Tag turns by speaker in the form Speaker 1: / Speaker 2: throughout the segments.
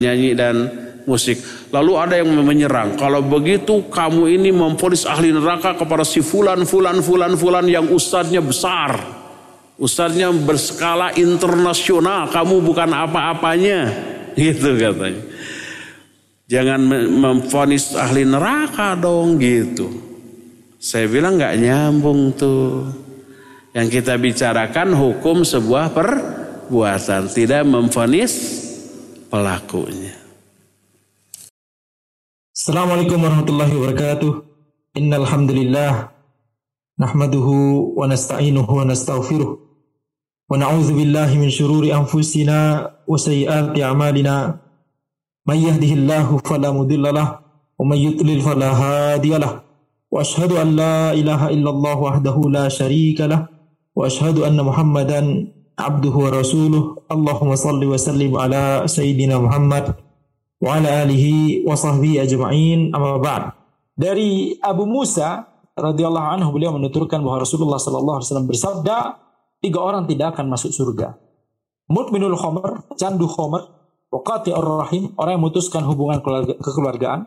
Speaker 1: nyanyi dan musik. Lalu ada yang menyerang, kalau begitu kamu ini memvonis ahli neraka kepada si fulan yang ustadznya besar, ustadznya berskala internasional, kamu bukan apa-apanya, gitu katanya. Jangan memvonis ahli neraka dong, gitu. Saya bilang nggak nyambung tuh. Yang kita bicarakan hukum sebuah perbuatan, tidak memvonis pelakunya.
Speaker 2: Assalamualaikum warahmatullahi wabarakatuh. Innal hamdalillah nahmaduhu wa nasta'inuhu wa nastaghfiruh wa na'udzu billahi min syururi anfusina wa sayyiati a'malina. May yahdihillahu fala mudilla lahu wa may yudlil fala hadiyalah. Wa asyhadu an la ilaha illallah wahdahu la syarika lah wa asyhadu anna Muhammadan abduhu wa rasuluh. Allahumma salli wa sallim ala sayyidina Muhammad wa ala alihi wa sahbihi ajma'in, amma ba'd. Dari Abu Musa radhiyallahu anhu, beliau menuturkan bahwa Rasulullah sallallahu alaihi wasallam bersabda, 3 orang tidak akan masuk surga. Mudminul khamr, candu khamr, wa qati'ur rahim, orang yang memutuskan hubungan kekeluargaan,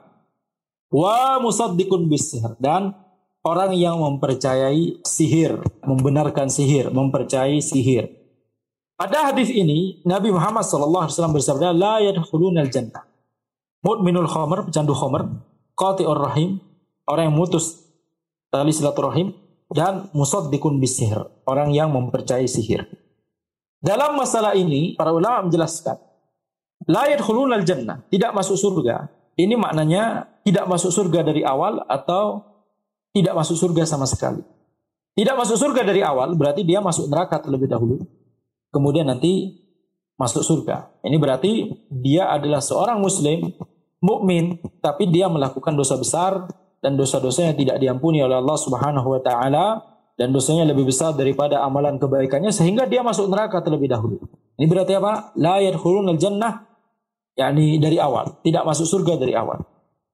Speaker 2: wa musaddiqun bis-sihr, dan orang yang mempercayai sihir, membenarkan sihir, mempercayai sihir. Pada hadis ini Nabi Muhammad sallallahu alaihi wasallam bersabda, la yadkhulunal jannah. Mudminul khamr, pecandu khamr, qati'ur rahim, orang yang memutus tali silaturahim, dan musaddiqun bis-sihr, orang yang mempercayai sihir. Dalam masalah ini para ulama menjelaskan, la yadkhulunal jannah, tidak masuk surga. Ini maknanya tidak masuk surga dari awal atau tidak masuk surga sama sekali. Tidak masuk surga dari awal berarti dia masuk neraka terlebih dahulu, kemudian nanti masuk surga. Ini berarti dia adalah seorang muslim, mukmin, tapi dia melakukan dosa besar dan dosa-dosanya tidak diampuni oleh Allah Subhanahu wa taala, dan dosanya lebih besar daripada amalan kebaikannya sehingga dia masuk neraka terlebih dahulu. Ini berarti apa? La yadkhulunal jannah, yakni dari awal, tidak masuk surga dari awal.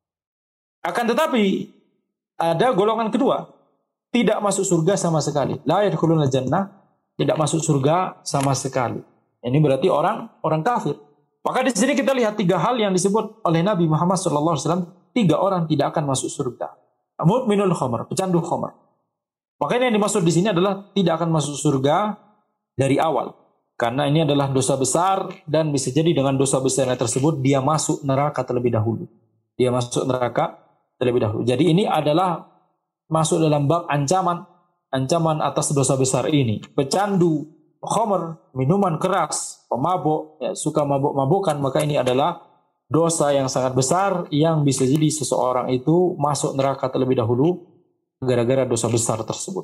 Speaker 2: Akan tetapi ada golongan kedua, tidak masuk surga sama sekali. La yadkhulunal jannah, tidak masuk surga sama sekali. Ini berarti orang kafir. Maka di sini kita lihat 3 hal yang disebut oleh Nabi Muhammad SAW. 3 orang tidak akan masuk surga. Mudminul khamr, pecandu khamr. Makanya yang dimaksud di sini adalah tidak akan masuk surga dari awal. Karena ini adalah dosa besar dan bisa jadi dengan dosa besarnya tersebut dia masuk neraka terlebih dahulu. Dia masuk neraka terlebih dahulu. Jadi ini adalah masuk dalam bab ancaman atas dosa besar ini. Pecandu khamr, minuman keras, pemabuk, ya, suka mabuk-mabukan, maka ini adalah dosa yang sangat besar yang bisa jadi seseorang itu masuk neraka terlebih dahulu gara-gara dosa besar tersebut.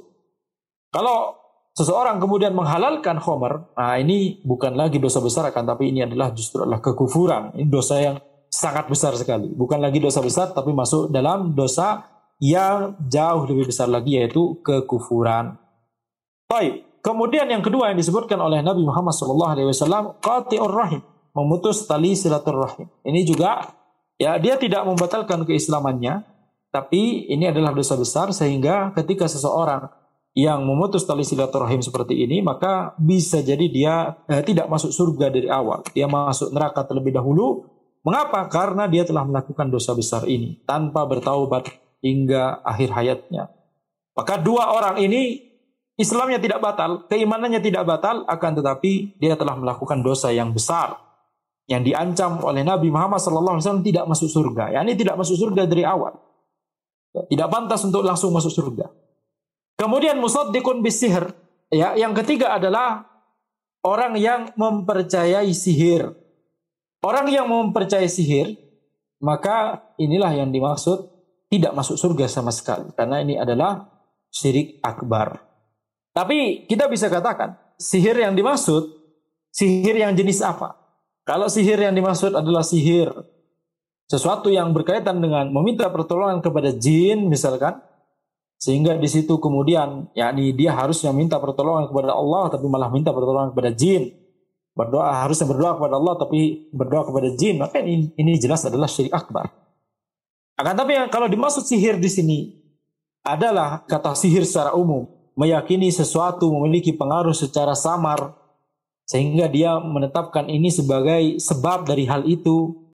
Speaker 2: Kalau seseorang kemudian menghalalkan khamr, nah ini bukan lagi dosa besar, tapi ini adalah justru adalah kekufuran. Ini dosa yang sangat besar sekali. Bukan lagi dosa besar, tapi masuk dalam dosa yang jauh lebih besar lagi, yaitu kekufuran. Baik. Kemudian yang kedua yang disebutkan oleh Nabi Muhammad SAW, qati'ur rahim, memutus tali silaturahim. Ini juga, ya, dia tidak membatalkan keislamannya, tapi ini adalah dosa besar sehingga ketika seseorang yang memutus tali silaturahim seperti ini, maka bisa jadi dia tidak masuk surga dari awal. Dia masuk neraka terlebih dahulu. Mengapa? Karena dia telah melakukan dosa besar ini tanpa bertaubat hingga akhir hayatnya. Maka 2 orang ini Islamnya tidak batal, keimanannya tidak batal, akan tetapi dia telah melakukan dosa yang besar yang diancam oleh Nabi Muhammad SAW tidak masuk surga. Yani tidak masuk surga dari awal. Tidak pantas untuk langsung masuk surga. Kemudian musaddiqun bis-sihr, ya, yang ketiga adalah orang yang mempercayai sihir. Orang yang mempercayai sihir, maka inilah yang dimaksud tidak masuk surga sama sekali, karena ini adalah syirik akbar. Tapi kita bisa katakan, sihir yang dimaksud, sihir yang jenis apa? Kalau sihir yang dimaksud adalah sihir sesuatu yang berkaitan dengan meminta pertolongan kepada jin misalkan, sehingga di situ kemudian yakni dia harusnya minta pertolongan kepada Allah tapi malah minta pertolongan kepada jin. Harusnya berdoa kepada Allah tapi berdoa kepada jin, maka ini jelas adalah syirik akbar. Akan tapi kalau dimaksud sihir di sini adalah kata sihir secara umum, meyakini sesuatu memiliki pengaruh secara samar sehingga dia menetapkan ini sebagai sebab dari hal itu,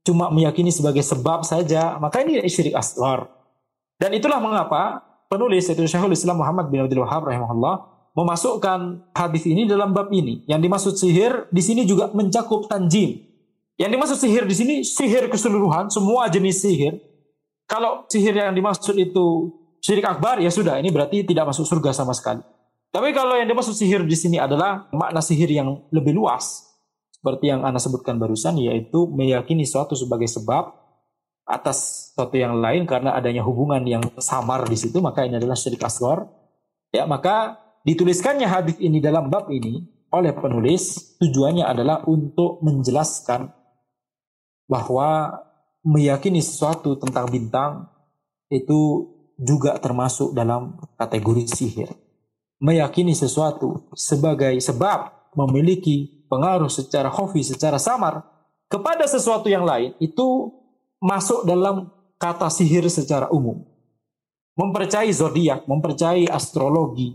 Speaker 2: cuma meyakini sebagai sebab saja, maka ini syirik asghar. Dan itulah mengapa penulis yaitu Syekhul Islam Muhammad bin Abdul Wahhab rahimahullah memasukkan hadis ini dalam bab ini. Yang dimaksud sihir di sini juga mencakup tanjim. Yang dimaksud sihir di sini sihir keseluruhan, semua jenis sihir. Kalau sihir yang dimaksud itu syirik akbar, ya sudah, ini berarti tidak masuk surga sama sekali. Tapi kalau yang dimaksud sihir di sini adalah makna sihir yang lebih luas, seperti yang Anda sebutkan barusan, yaitu meyakini suatu sebagai sebab atas suatu yang lain karena adanya hubungan yang samar di situ, maka ini adalah syirik asghar. Ya, maka dituliskannya hadis ini dalam bab ini oleh penulis tujuannya adalah untuk menjelaskan bahwa meyakini sesuatu tentang bintang itu juga termasuk dalam kategori sihir. Meyakini sesuatu sebagai sebab memiliki pengaruh secara khafi, secara samar kepada sesuatu yang lain, itu masuk dalam kata sihir secara umum. Mempercayai zodiak, mempercayai astrologi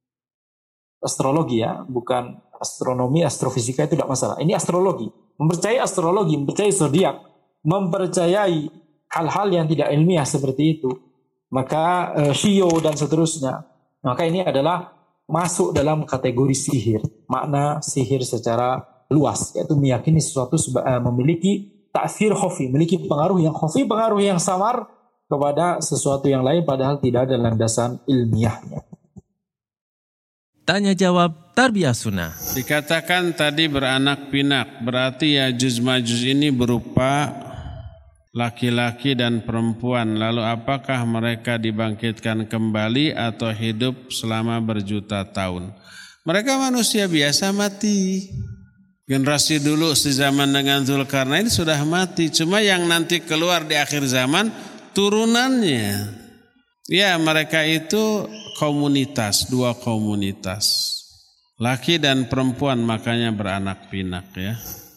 Speaker 2: ya, bukan astronomi, astrofisika itu tidak masalah. Ini astrologi. Mempercayai astrologi, mempercayai zodiak, mempercayai hal-hal yang tidak ilmiah seperti itu, maka shio dan seterusnya, maka ini adalah masuk dalam kategori sihir. Makna sihir secara luas, yaitu meyakini sesuatu memiliki ta'thir khafi, memiliki pengaruh yang khafi, pengaruh yang samar kepada sesuatu yang lain padahal tidak ada landasan ilmiahnya.
Speaker 3: Tanya jawab Tarbiyah Sunnah.
Speaker 1: Dikatakan tadi beranak pinak, berarti Ya'juj Ma'juj ini berupa laki-laki dan perempuan. Lalu apakah mereka dibangkitkan kembali atau hidup selama berjuta tahun? Mereka manusia biasa mati. Generasi dulu sezaman dengan Dzulkarnain sudah mati. Cuma yang nanti keluar di akhir zaman turunannya. Ya, mereka itu komunitas, dua komunitas. Laki dan perempuan, makanya beranak pinak ya.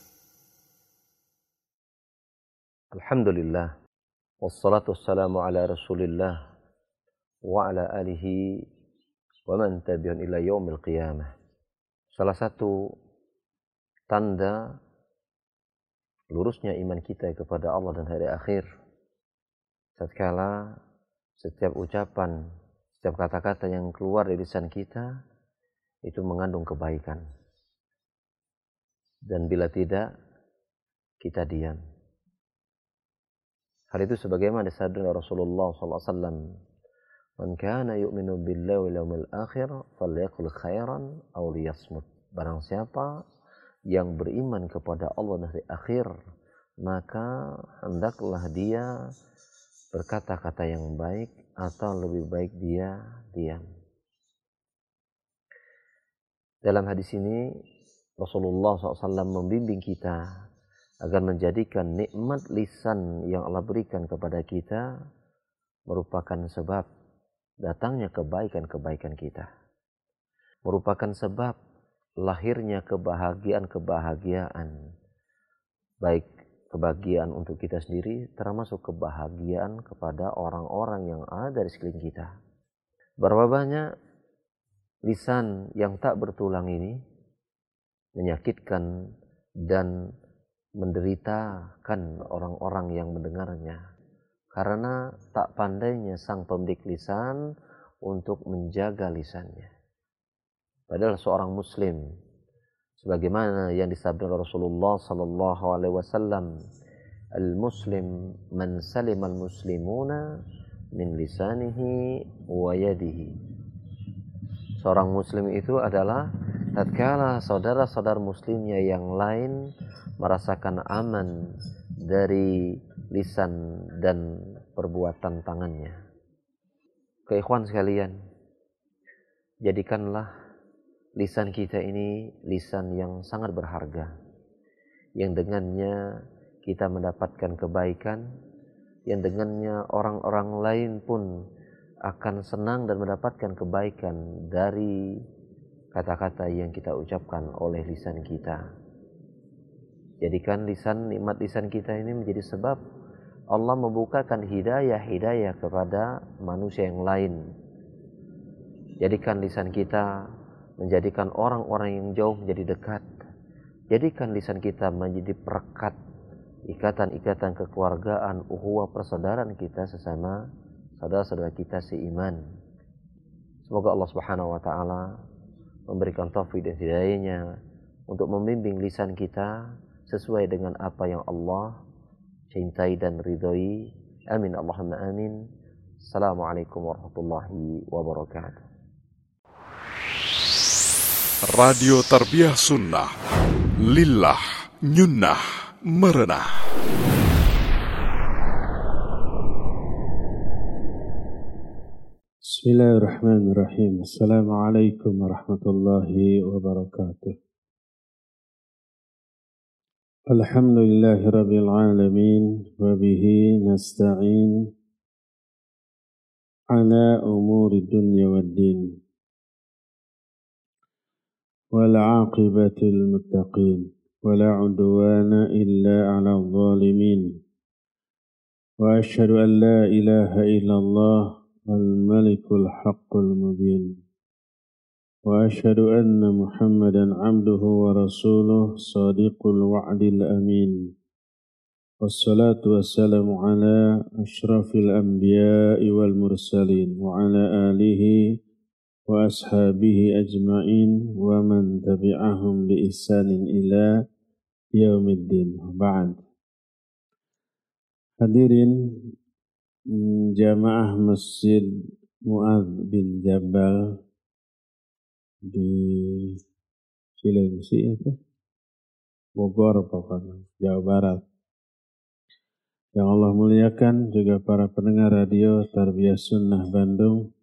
Speaker 4: Alhamdulillah, wassalatu wassalamu ala rasulillah wa ala alihi wa man tabi'un ila yaumil qiyamah. Salah satu tanda lurusnya iman kita kepada Allah dan hari akhir, tatkala setiap ucapan, setiap kata-kata yang keluar dari lisan kita itu mengandung kebaikan. Dan bila tidak, kita diam. Hal itu sebagaimana disabda Rasulullah SAW, "Man kana yu'minu billahi wal yawmil akhir falyaqul khairan aw liyasmut." Barang siapa yang beriman kepada Allah dan hari akhir, maka hendaklah dia berkata-kata yang baik atau lebih baik dia diam. Dalam hadis ini Rasulullah SAW membimbing kita agar menjadikan nikmat lisan yang Allah berikan kepada kita merupakan sebab datangnya kebaikan-kebaikan kita. Merupakan sebab lahirnya kebahagiaan-kebahagiaan. Baik kebahagiaan untuk kita sendiri, termasuk kebahagiaan kepada orang-orang yang ada di sekeliling kita. Berapa banyak lisan yang tak bertulang ini menyakitkan dan menderitakan orang-orang yang mendengarnya karena tak pandainya sang pemilik lisan untuk menjaga lisannya. Padahal seorang muslim, sebagaimana yang disabda Rasulullah sallallahu alaihi wasallam, al-muslim man salima al-muslimuna min lisanihi wa yadihi. Seorang muslim itu adalah tatkala saudara-saudara muslimnya yang lain merasakan aman dari lisan dan perbuatan tangannya. Ikhwan sekalian, jadikanlah lisan kita ini lisan yang sangat berharga, yang dengannya kita mendapatkan kebaikan, yang dengannya orang-orang lain pun akan senang dan mendapatkan kebaikan dari kata-kata yang kita ucapkan oleh lisan kita. Jadikan nikmat lisan kita ini menjadi sebab Allah membukakan hidayah kepada manusia yang lain. Jadikan lisan kita menjadikan orang-orang yang jauh menjadi dekat. Jadikan lisan kita menjadi perekat ikatan-ikatan kekeluargaan, ukhuwah persaudaraan kita sesama saudara-saudara kita seiman. Semoga Allah Subhanahu wa taala memberikan taufik dan hidayahnya untuk membimbing lisan kita sesuai dengan apa yang Allah cintai dan ridhoi. Amin Allahumma amin. Assalamualaikum warahmatullahi wabarakatuh.
Speaker 5: Radio Tarbiyah Sunnah, lillah, nyunnah, merenah.
Speaker 1: Bismillahirrahmanirrahim. Assalamualaikum warahmatullahi wabarakatuh. Alhamdulillahi rabbil alamin, wa bihi nasta'in ala umuri dunya waddin. Wal 'aqibatul muttaqin, wa la 'udwana illa 'alal zalimin. Wa asyhadu an la ilaha illallah al-malikul haqqul mubin. Wa asyhadu anna Muhammadan 'abduhu wa rasuluh shadiqul wa'dil amin. Wassalatu wassalamu ala asyrafil anbiya'i wal mursalin wa ala alihi wa ashabihi ajma'in wa man tabi'ahum bi ihsanin ila yaumiddin. Ba'd. Hadirin jamaah Masjid Mu'adz bin Jabal di Cilengsi itu, Bogor pokoknya, Jawa Barat. Yang Allah muliakan, juga para pendengar radio Tarbiyah Sunnah Bandung,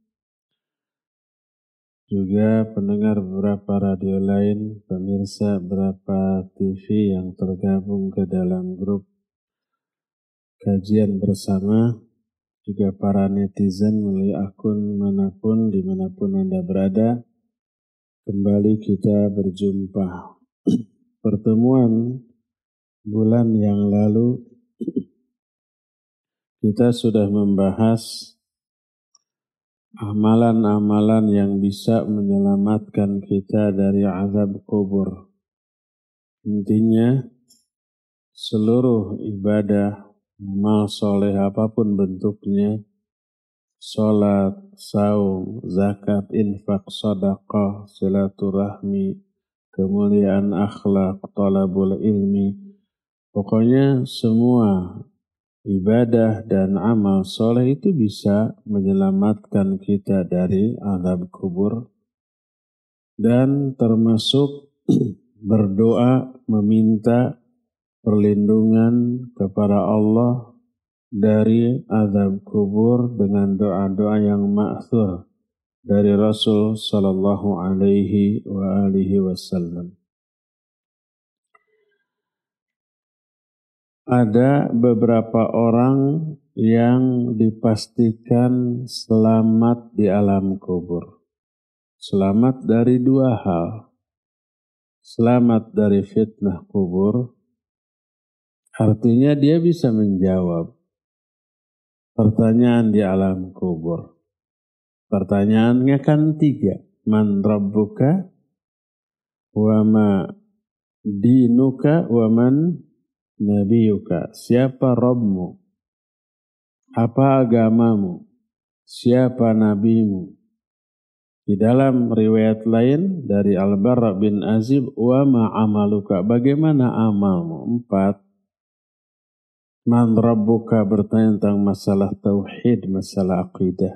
Speaker 1: juga pendengar beberapa radio lain, pemirsa beberapa TV yang tergabung ke dalam grup kajian bersama, juga para netizen melalui akun manapun, dimanapun Anda berada. Kembali kita berjumpa. Pertemuan bulan yang lalu kita sudah membahas amalan-amalan yang bisa menyelamatkan kita dari azab kubur. Intinya, seluruh ibadah, amal soleh apapun bentuknya, sholat, saum, zakat, infak, sedekah, silaturahmi, kemuliaan akhlak, thalabul ilmi, pokoknya semua ibadah dan amal soleh itu bisa menyelamatkan kita dari azab kubur, dan termasuk berdoa meminta perlindungan kepada Allah dari azab kubur dengan doa-doa yang ma'thur dari Rasul sallallahu alaihi wa alihi wasallam. Ada beberapa orang yang dipastikan selamat di alam kubur. Selamat dari dua hal. Selamat dari fitnah kubur, artinya dia bisa menjawab pertanyaan di alam kubur. Pertanyaannya kan 3. Man rabbuka, wa ma dinuka, wa man nabiyuka. Siapa Rabbmu? Apa agamamu? Siapa nabimu? Di dalam riwayat lain dari Al-Bara bin Azib, wa ma amaluka. Bagaimana amalmu? 4. Man rabbuka bertanya tentang masalah tauhid, masalah akidah.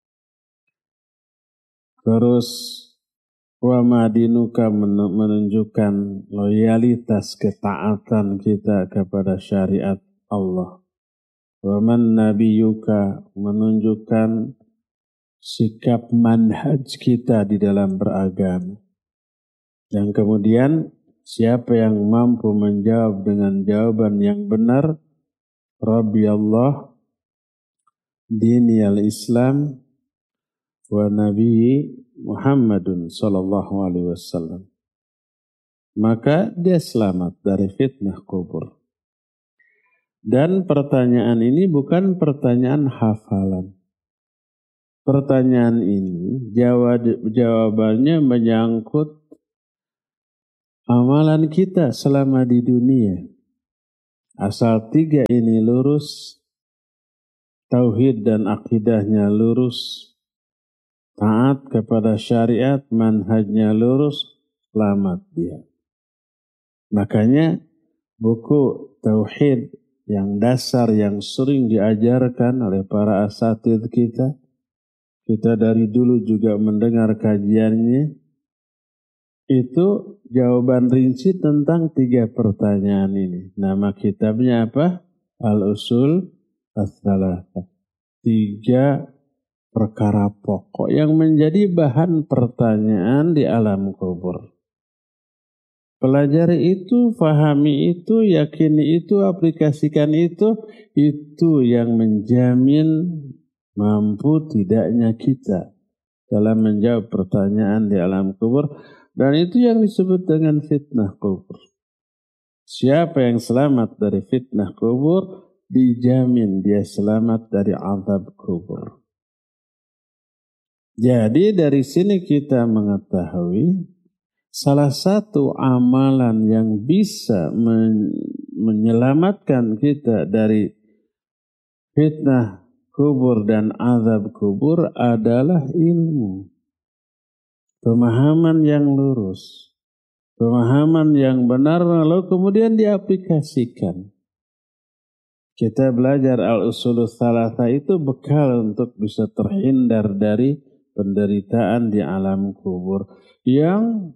Speaker 1: Terus wa madinuka menunjukkan loyalitas ketaatan kita kepada syariat Allah. Wa man nabiyuka menunjukkan sikap manhaj kita di dalam beragama. Yang kemudian siapa yang mampu menjawab dengan jawaban yang benar, Rabbi Allah, dini al-Islam, wa Nabi Muhammadun sallallahu alaihi wasallam. Maka dia selamat dari fitnah kubur. Dan pertanyaan ini bukan pertanyaan hafalan. Pertanyaan ini jawabannya menyangkut amalan kita selama di dunia. Asal tiga ini lurus, tauhid dan akidahnya lurus, taat kepada syariat, manhajnya lurus, selamat dia. Makanya buku tauhid yang dasar yang sering diajarkan oleh para asatidz kita dari dulu juga mendengar kajiannya, itu jawaban rinci tentang tiga pertanyaan ini. Nama kitabnya apa? Al-Usul Ats-Tsalatsah. Tiga perkara pokok yang menjadi bahan pertanyaan di alam kubur. Pelajari itu, fahami itu, yakini itu, aplikasikan itu yang menjamin mampu tidaknya kita dalam menjawab pertanyaan di alam kubur. Dan itu yang disebut dengan fitnah kubur. Siapa yang selamat dari fitnah kubur, dijamin dia selamat dari azab kubur. Jadi dari sini kita mengetahui salah satu amalan yang bisa menyelamatkan kita dari fitnah kubur dan azab kubur adalah ilmu. Pemahaman yang lurus, pemahaman yang benar, lalu kemudian diaplikasikan. Kita belajar al-usul tsalatsa itu bekal untuk bisa terhindar dari penderitaan di alam kubur. Yang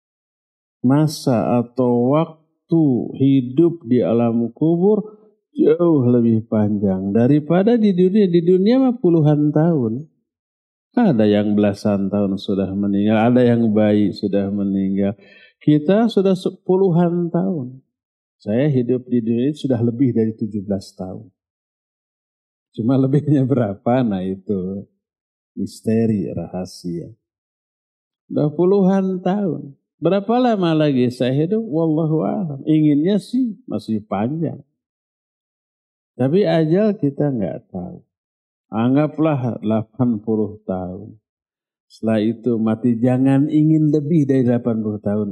Speaker 1: masa atau waktu hidup di alam kubur jauh lebih panjang daripada di dunia. Di dunia mah puluhan tahun. Ada yang belasan tahun sudah meninggal, ada yang bayi sudah meninggal. Kita sudah puluhan tahun. Saya hidup di dunia ini sudah lebih dari 17 tahun. Cuma lebihnya berapa? Nah itu misteri, rahasia. Sudah puluhan tahun. Berapa lama lagi saya hidup? Wallahu a'lam. Inginnya sih masih panjang. Tapi ajal kita nggak tahu. Anggaplah 80 tahun. Setelah itu mati, jangan ingin lebih dari 80 tahun.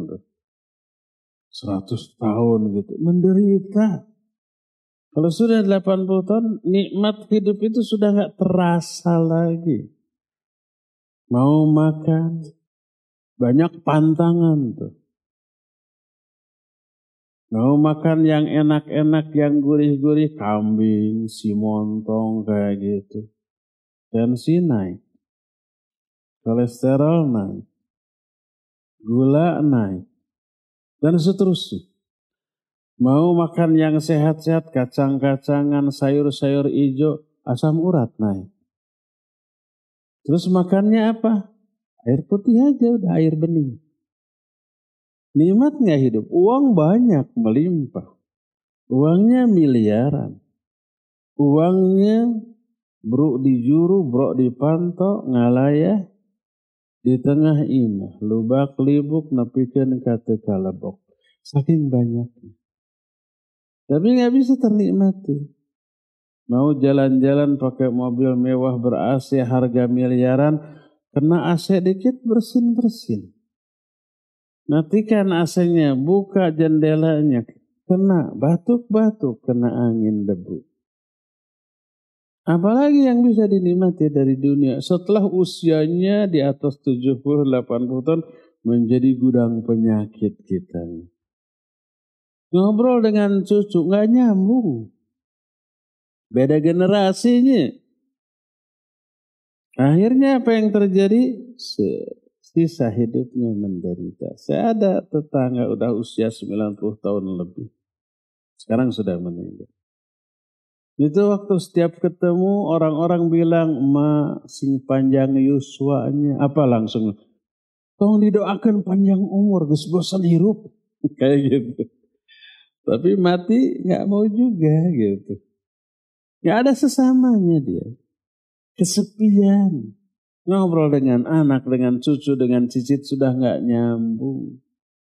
Speaker 1: 100 tahun gitu. Menderita. Kalau sudah 80 tahun, nikmat hidup itu sudah nggak terasa lagi. Mau makan, banyak pantangan tuh. Mau makan yang enak-enak, yang gurih-gurih, kambing, simontong kayak gitu. Tensi naik, kolesterol naik, gula naik, dan seterusnya. Mau makan yang sehat-sehat, kacang-kacangan, sayur-sayur hijau, asam urat naik. Terus makannya apa? Air putih aja, udah air bening. Nikmat nggak hidup? Uang banyak, melimpah. Uangnya miliaran. Uangnya bruk di juru, brok di panto, ngalayah, di tengah imah, lubak libuk, nepikeun kate kalebok. Saking banyaknya. Tapi nggak bisa ternikmati. Mau jalan-jalan pakai mobil mewah ber-AC harga miliaran, kena AC dikit bersin-bersin. Matikan AC-nya, buka jendelanya, kena batuk-batuk, kena angin debu. Apalagi yang bisa dinikmati dari dunia setelah usianya di atas 70-80 tahun menjadi gudang penyakit kita. Ngobrol dengan cucu nggak nyambung. Beda generasinya. Akhirnya apa yang terjadi? Sisa hidupnya menderita. Saya ada tetangga udah usia 90 tahun lebih. Sekarang sudah meninggal. Itu waktu setiap ketemu orang-orang bilang, "Ma sing panjang yuswanya." Apa langsung? Tolong didoakan panjang umur, geus bosan hirup. Kayak gitu. Tapi mati gak mau juga gitu. Gak ada sesamanya dia. Kesepian. Ngobrol dengan anak, dengan cucu, dengan cicit sudah gak nyambung.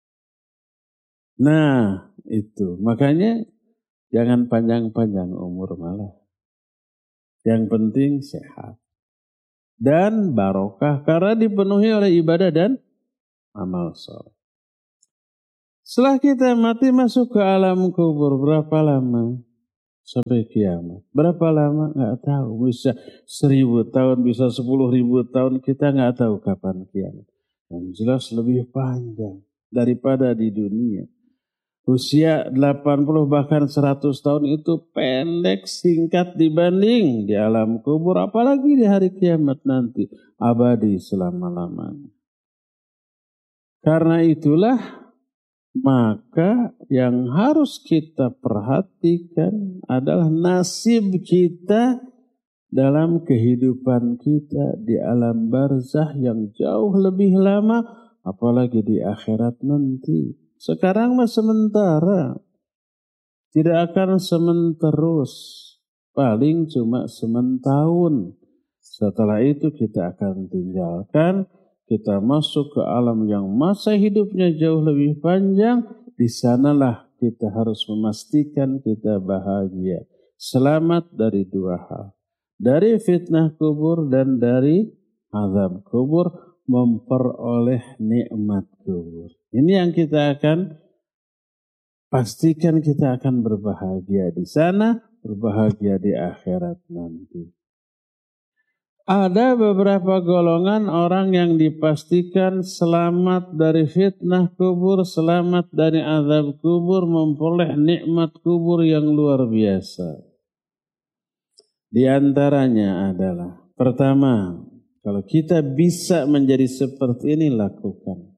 Speaker 1: Nah itu. Makanya jangan panjang-panjang umur malah. Yang penting sehat. Dan barokah karena dipenuhi oleh ibadah dan amal soleh. Setelah kita mati masuk ke alam kubur berapa lama? Sampai kiamat. Berapa lama? Nggak tahu. Bisa 1000 tahun, bisa 10.000 tahun. Kita nggak tahu kapan kiamat. Yang jelas lebih panjang daripada di dunia. Usia 80 bahkan 100 tahun itu pendek, singkat dibanding di alam kubur. Apalagi di hari kiamat nanti. Abadi selama-lamanya. Karena itulah maka yang harus kita perhatikan adalah nasib kita dalam kehidupan kita di alam barzah yang jauh lebih lama, apalagi di akhirat nanti. Sekarang mah sementara, tidak akan sementerus, paling cuma sementahun. Setelah itu kita akan tinggalkan. Kita masuk ke alam yang masa hidupnya jauh lebih panjang. Di sanalah kita harus memastikan kita bahagia. Selamat dari 2 hal. Dari fitnah kubur dan dari azab kubur. Memperoleh nikmat kubur. Ini yang kita akan pastikan kita akan berbahagia di sana. Berbahagia di akhirat nanti. Ada beberapa golongan orang yang dipastikan selamat dari fitnah kubur, selamat dari azab kubur, memperoleh nikmat kubur yang luar biasa. Di antaranya adalah, pertama, kalau kita bisa menjadi seperti ini, lakukan.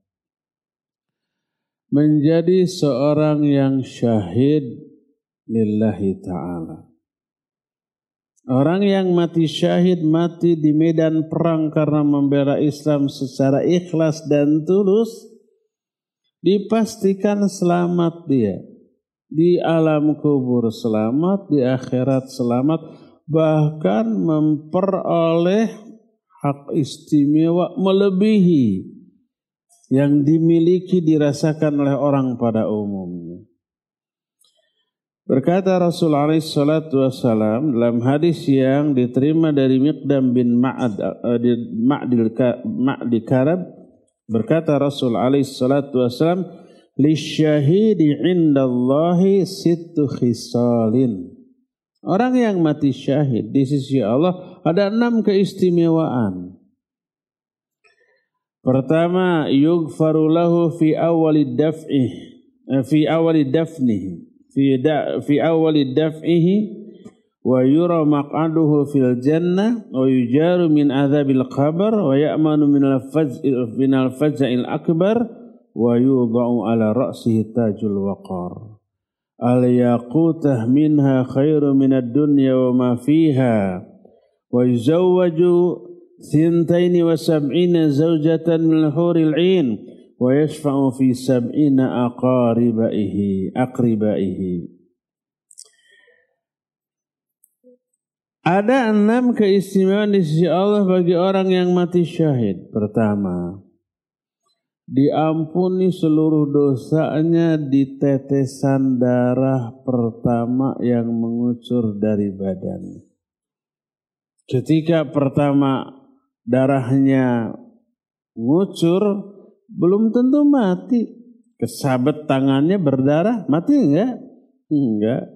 Speaker 1: Menjadi seorang yang syahid lillahi ta'ala. Orang yang mati syahid, mati di medan perang karena membela Islam secara ikhlas dan tulus, dipastikan selamat dia. Di alam kubur selamat, di akhirat selamat, bahkan memperoleh hak istimewa melebihi yang dimiliki dirasakan oleh orang pada umumnya. Berkata Rasulullah SAW dalam hadis yang diterima dari Miqdam bin Ma'di Karab, berkata Rasulullah SAW, "Lisyahidi indallahi sittu khisalin." Orang yang mati syahid di sisi Allah ada 6 keistimewaan. Pertama, yughfaru lahu fi awwali dafnihi. Fi awali daf'ihi wa yura maq'aduhu fil jannah wa yujaru min adzabil qabr wa ya'manu min al-faz'il akbar wa yudha'u ala ra'sihi tajul waqar. Al-yaqutah minha khairu min ad-dunya wa ma fiha wa yuzawwaju 72 zawjatan min al-huril 'ain wa yashfa'u fi 70 aqribaihi. Ada 6 keistimewaan di sisi Allah bagi orang yang mati syahid. Pertama, diampuni seluruh dosanya di tetesan darah pertama yang mengucur dari badannya. Ketika pertama darahnya mengucur, belum tentu mati. Kesabet tangannya berdarah, mati enggak? Enggak.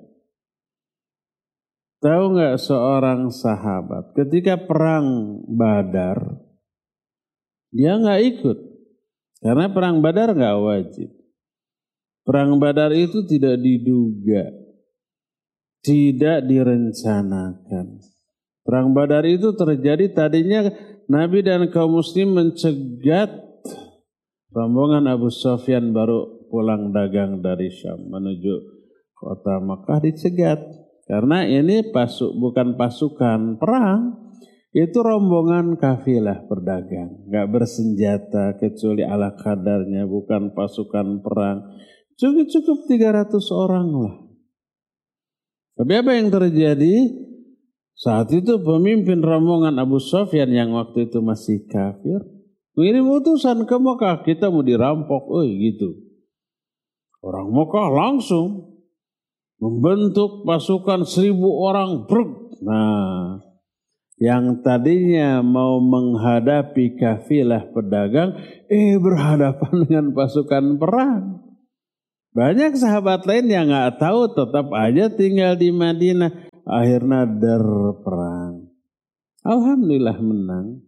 Speaker 1: Tahu enggak seorang sahabat ketika perang Badar, dia enggak ikut. Karena perang Badar enggak wajib. Perang Badar itu tidak diduga, tidak direncanakan. Perang Badar itu terjadi tadinya Nabi dan kaum muslim mencegat rombongan Abu Sufyan baru pulang dagang dari Syam menuju kota Makkah, dicegat. Karena ini bukan pasukan perang, itu rombongan kafilah berdagang. Gak bersenjata kecuali ala kadarnya, bukan pasukan perang. Cukup 300 orang lah. Tapi apa yang terjadi? Saat itu pemimpin rombongan Abu Sufyan yang waktu itu masih kafir, mengirim utusan ke Mekah, kita mau dirampok, gitu. Orang Mekah langsung membentuk pasukan 1000 orang. Nah, yang tadinya mau menghadapi kafilah pedagang, berhadapan dengan pasukan perang. Banyak sahabat lain yang nggak tahu, tetap aja tinggal di Madinah. Akhirnya perang. Alhamdulillah menang.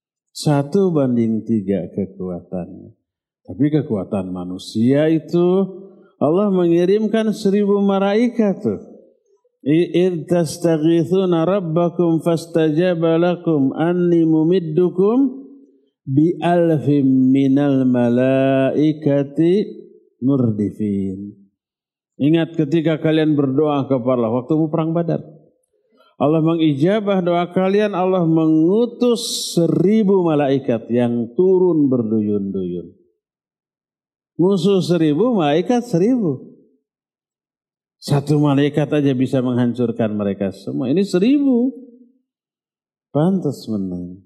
Speaker 1: 1:3 kekuatannya. Tapi kekuatan manusia itu Allah mengirimkan 1000 malaikat tuh. إِذْ تَسْتَغِيثُونَ رَبَّكُمْ فَاسْتَجَابَ لَكُمْ أَنِّي مُمِدُّكُمْ بِأَلْفٍ مِّنَ الْمَلَائِكَةِ مُرْدِفِينَ. Ingat ketika kalian berdoa kepada Allah waktu perang Badar. Allah mengijabah doa kalian, Allah mengutus 1000 malaikat yang turun berduyun-duyun. Musuh 1000, malaikat 1000. Satu malaikat aja bisa menghancurkan mereka semua. Ini 1000. Pantas menang.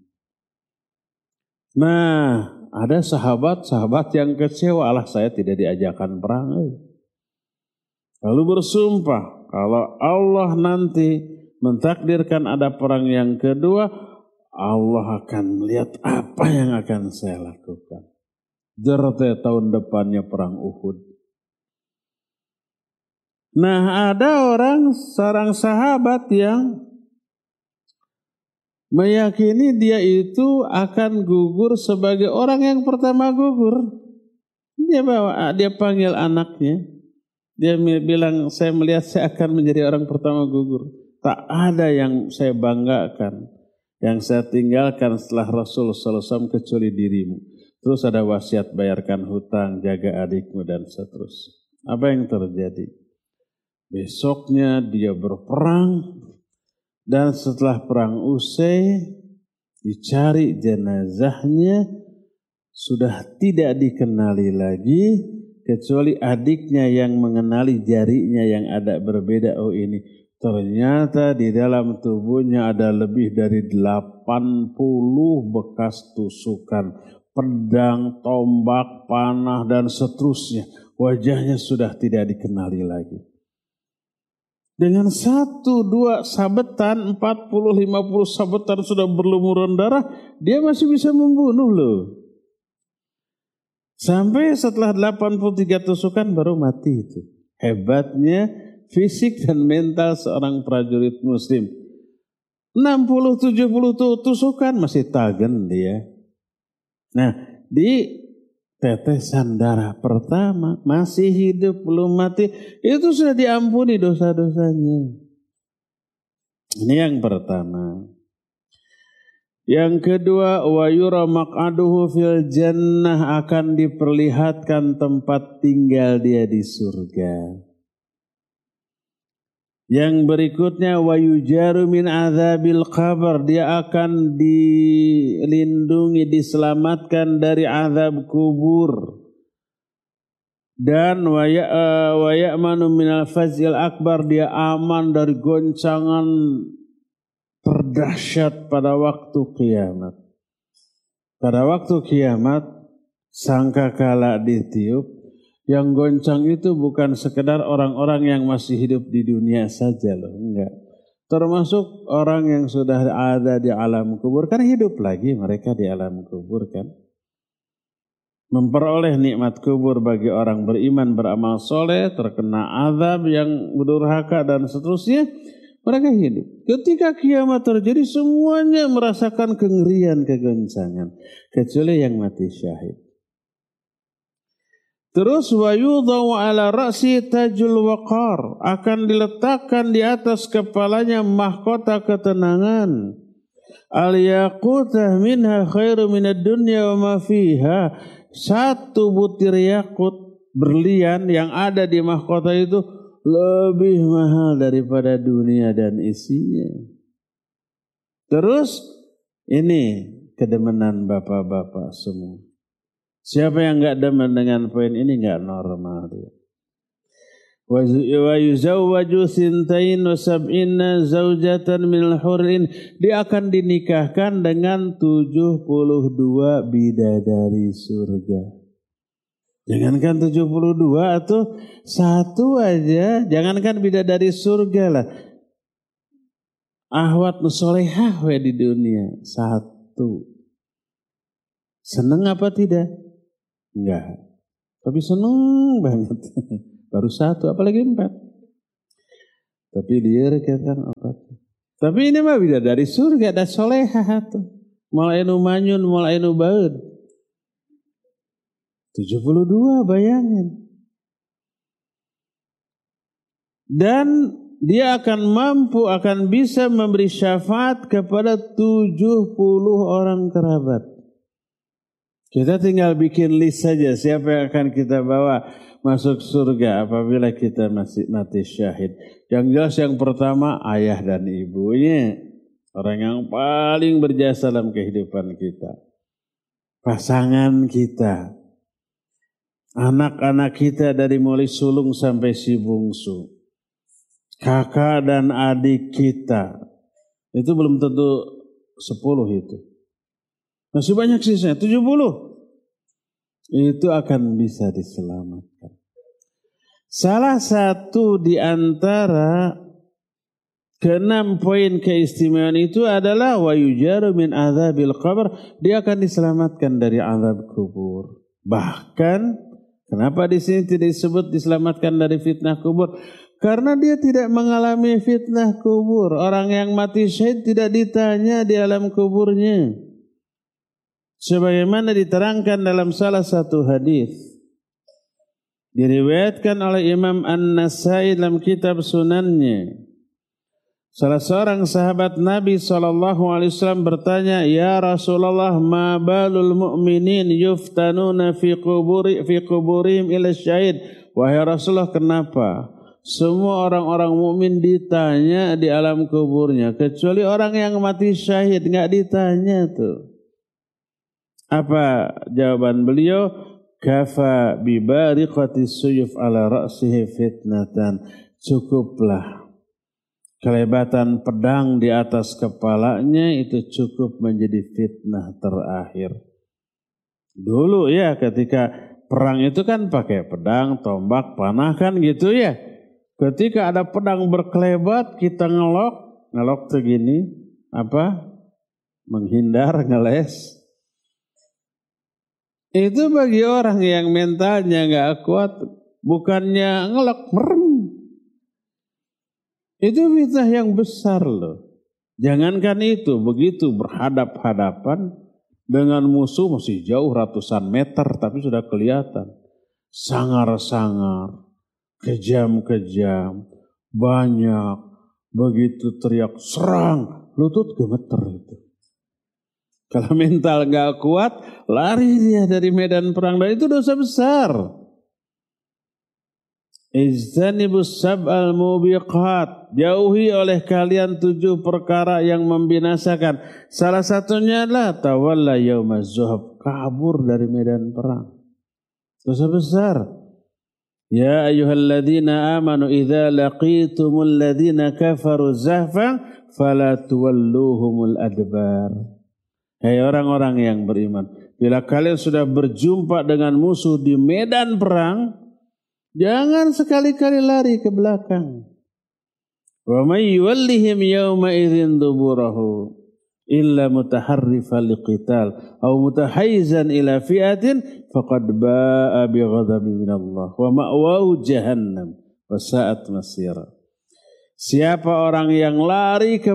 Speaker 1: Nah, ada sahabat-sahabat yang kecewa. Allah, saya tidak diajakkan perang. Lalu bersumpah, kalau Allah nanti mentakdirkan ada perang yang kedua, Allah akan melihat apa yang akan saya lakukan. Jerte tahun depannya perang Uhud. Nah, ada seorang sahabat yang meyakini dia itu akan gugur sebagai orang yang pertama gugur. Dia panggil anaknya. Dia bilang, saya melihat saya akan menjadi orang pertama gugur. Tak ada yang saya banggakan, yang saya tinggalkan setelah Rasul SAW kecuali dirimu. Terus ada wasiat, bayarkan hutang, jaga adikmu, dan seterusnya. Apa yang terjadi? Besoknya dia berperang, dan setelah perang usai dicari jenazahnya, sudah tidak dikenali lagi kecuali adiknya yang mengenali jarinya yang ada berbeda. Oh, ini ternyata di dalam tubuhnya ada lebih dari 80 bekas tusukan pedang, tombak, panah, dan seterusnya. Wajahnya sudah tidak dikenali lagi. Dengan 1-2 sabetan, 40-50 sabetan sudah berlumuran darah, dia masih bisa membunuh loh. Sampai setelah 83 tusukan baru mati itu. Hebatnya fisik dan mental seorang prajurit muslim. 60-70 tusukan masih tagen dia. Nah, di tetesan darah pertama, masih hidup, belum mati, itu sudah diampuni dosa-dosanya. Ini yang pertama. Yang kedua, wa yura maq'aduhu fil jannah, akan diperlihatkan tempat tinggal dia di surga. Yang berikutnya, wa yujaru min azabil qabr, dia akan dilindungi, diselamatkan dari azab kubur. Dan wa ya'manu minal fazil akbar, dia aman dari goncangan terdahsyat pada waktu kiamat. Pada waktu kiamat, sangkakala ditiup, yang goncang itu bukan sekedar orang-orang yang masih hidup di dunia saja loh, enggak. Termasuk orang yang sudah ada di alam kubur, kan hidup lagi mereka di alam kubur kan. Memperoleh nikmat kubur bagi orang beriman, beramal soleh, terkena azab yang durhaka dan seterusnya, mereka hidup. Ketika kiamat terjadi, semuanya merasakan kengerian, kegoncangan, kecuali yang mati syahid. Terus wa yudha'u ala ra'si tajul waqar, akan diletakkan di atas kepalanya mahkota ketenangan. Al yaqutah minha khairu minad dunya wa ma fiha. 1 butir yakut berlian yang ada di mahkota itu lebih mahal daripada dunia dan isinya. Terus ini kedemenan bapak-bapak semua. Siapa yang enggak demen dengan poin ini enggak normal dia. Wa yuzawwaju 72 zaujatan minal hurin, dia akan dinikahkan dengan 72 bidadari surga. Jangankan 72 atau 1 aja, jangankan bidadari surga lah. Ahwat nusolehah di dunia 1. Seneng apa tidak? Enggak. Tapi seneng banget. Baru 1, apalagi 4. Tapi dia katakan 4. Tapi ini mah bidadari surga da solehah tuh. Mulai nu manyun, mulai nu baeud. 72 bayangin. Dan dia akan mampu, akan bisa memberi syafaat kepada 70 orang kerabat. Kita tinggal bikin list saja siapa yang akan kita bawa masuk surga apabila kita masih mati syahid. Yang jelas yang pertama ayah dan ibunya. Orang yang paling berjasa dalam kehidupan kita. Pasangan kita. Anak-anak kita dari mulai sulung sampai si bungsu. Kakak dan adik kita. Itu belum tentu 10 itu. Masih banyak sisanya, 70. Itu akan bisa diselamatkan. Salah satu di antara ke-6 poin keistimewaan itu adalah wa yujaru min adzabil qabr. Dia akan diselamatkan dari azab kubur. Bahkan kenapa di sini tidak disebut diselamatkan dari fitnah kubur? Karena dia tidak mengalami fitnah kubur. Orang yang mati syahid tidak ditanya di alam kuburnya. Sebagaimana diterangkan dalam salah satu hadis. Diriwayatkan oleh Imam An-Nasai dalam kitab Sunannya. Salah seorang sahabat Nabi SAW bertanya, Ya Rasulullah, ma balul mu'minin yuftanuna fi kuburihim ila syahid. Wahai Rasulullah, kenapa semua orang-orang mukmin ditanya di alam kuburnya, kecuali orang yang mati syahid nggak ditanya tuh? Apa jawaban beliau? Kafa bibariqati suyuf ala ra'sihi fitnatan. Cukuplah kelebatan pedang di atas kepalanya itu cukup menjadi fitnah terakhir. Dulu ya ketika perang itu kan pakai pedang, tombak, panah kan gitu ya. Ketika ada pedang berkelebat kita ngelok tuh gini, apa? Menghindar, ngeles. Itu bagi orang yang mentalnya gak kuat, bukannya ngelok, merem. Itu fitnah yang besar loh. Jangankan itu, begitu berhadap-hadapan dengan musuh masih jauh ratusan meter, tapi sudah kelihatan. Sangar-sangar, kejam-kejam, banyak, begitu teriak, serang, lutut gemeter itu. Kalau mental gak kuat, lari dia dari medan perang. Dan itu dosa besar. Ijtanibus sab'al mubiqat. Jauhi oleh kalian 7 perkara yang membinasakan. Salah satunya adalah tawalla yaumaz zuhab. Kabur dari medan perang. Dosa besar. Ya ayyuhalladzina amanu idza laqitumul ladzina kafaru zahfan fala tuwalluhumul adbar. Hai orang-orang yang beriman, bila kalian sudah berjumpa dengan musuh di medan perang, jangan sekali-kali lari ke belakang. Wa may yuwallihim yawma idzin duburahu illa mutaharrifan liqital aw mutahayyizan ila fi'atin faqad ba'a bi ghadabin minallah wa ma'wahu jahannam wa sa'at masira. Siapa orang yang lari ke